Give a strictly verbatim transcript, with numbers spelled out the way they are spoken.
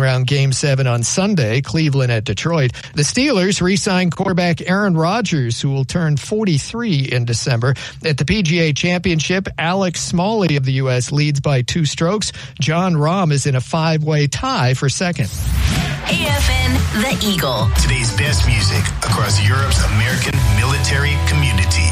round Game seven on Sunday, Cleveland at Detroit. The Steelers re-signed quarterback Aaron Rodgers, who will turn forty-three in December. At the P G A Championship, Alex Smalley of the U S leads by two strokes. John Rahm is in a five-way tie for second. A F N, The Eagle. Today's best music across Europe's American military community.